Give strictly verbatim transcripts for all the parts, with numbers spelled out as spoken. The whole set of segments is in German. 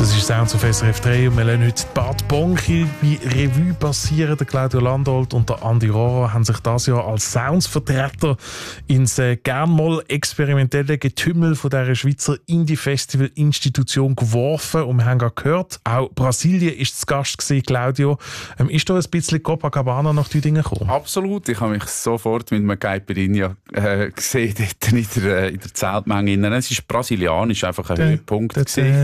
Das ist Sounds auf S R F drei und wir lassen heute die Bad Bonchi bei Revue passieren. Der Claudio Landolt und der Andi Rohrer haben sich dieses Jahr als Soundsvertreter ins äh, gern mal experimentelle Getümmel von dieser Schweizer Indie-Festival-Institution geworfen. Und wir haben gerade gehört, auch Brasilien war zu Gast gewesen, Claudio. Ähm, ist da ein bisschen Copacabana nach Tüdingen gekommen? Absolut. Ich habe mich sofort mit einem Caipirinha äh, gesehen, dort in der, in der Zeltmenge. Es ist brasilianisch, einfach ein Höhepunkt.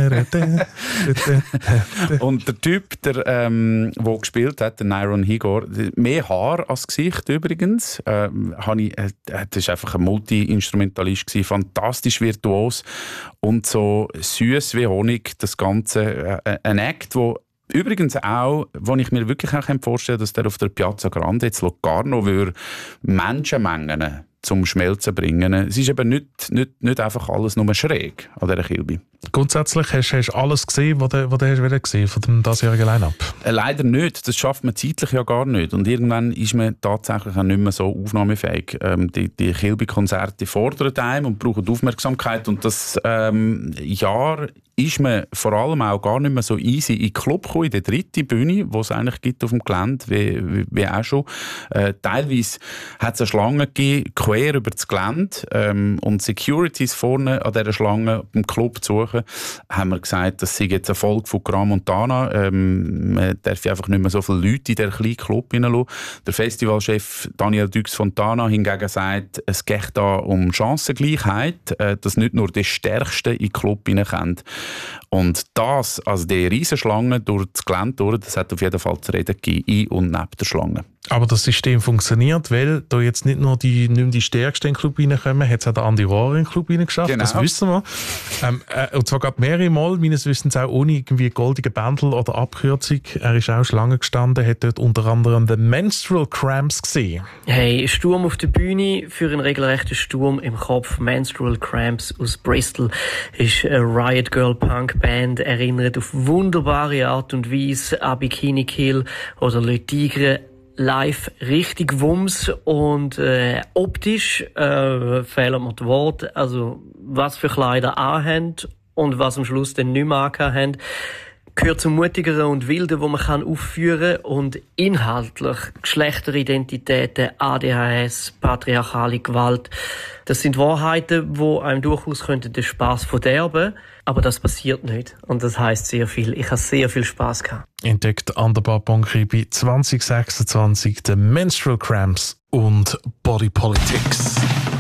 Und der Typ, der ähm, wo gespielt hat, der Nyron Higor, mehr Haar als Gesicht übrigens. Ähm, ich, äh, das war einfach ein Multi-Instrumentalist gewesen, fantastisch virtuos und so süß wie Honig. Das Ganze, äh, ein Act, wo übrigens auch, wo ich mir wirklich auch vorstellen kann, dass der auf der Piazza Grande jetzt Locarno würde Menschenmengen zum Schmelzen bringen. Es ist eben nicht, nicht, nicht einfach alles nur schräg an dieser Kilbe. Grundsätzlich hast du alles gesehen, was du, was du hast gesehen von dem diesjährigen Line-Up? Äh, leider nicht. Das schafft man zeitlich ja gar nicht. Und irgendwann ist man tatsächlich auch nicht mehr so aufnahmefähig. Ähm, die die Kilbe-Konzerte fordern einem und brauchen Aufmerksamkeit. Und das ähm, Jahr ist man vor allem auch gar nicht mehr so easy in den Club gekommen, in die dritte Bühne, die es eigentlich gibt auf dem Gelände, wie, wie, wie auch schon. Äh, teilweise hat es eine Schlange gegeben, quer über das Gelände, ähm, und Securities vorne an dieser Schlange im Club zu suchen, haben wir gesagt, das sei jetzt ein Erfolg von Gran Montana. Ähm, man darf einfach nicht mehr so viele Leute in diesen kleinen Club hineinlassen. Der Festivalchef Daniel Dux Fontana hingegen sagt, es geht da um Chancengleichheit, äh, dass nicht nur die Stärksten in den Club hineinkommen. Und das, also die Riesenschlange durch das Gelände durch, das hat auf jeden Fall zu reden gegeben, in und neben der Schlange. Aber das System funktioniert, weil da jetzt nicht nur die, nicht mehr die Stärksten in den Club reinkommen, hat es auch der Andi Rohrer in den Club reingeschafft, genau. Das wissen wir. Ähm, äh, und zwar gerade mehrere Mal, meines Wissens auch ohne irgendwie goldige Bändel oder Abkürzung. Er ist auch Schlange gestanden, hat dort unter anderem The Menstrual Cramps gesehen. Hey, Sturm auf der Bühne für einen regelrechten Sturm im Kopf. Menstrual Cramps aus Bristol ist eine Riot Girl Punk Band, erinnert auf wunderbare Art und Weise an Bikini Kill oder Le Tigre. Live richtig Wumms und äh, optisch äh, fehlen mir die Worte. Also was für Kleider anhaben und was am Schluss dann nicht mehr anhaben, gehört zum Mutigeren und Wilden, wo man kann aufführen und inhaltlich Geschlechteridentitäten, A D H S, patriarchale Gewalt. Das sind Wahrheiten, die einem durchaus den Spass verderben. Aber das passiert nicht. Und das heisst sehr viel. Ich habe sehr viel Spass gehabt. Entdeckt an der Bad Bonchi bei zwanzig sechsundzwanzig The Menstrual Cramps und Body Politics.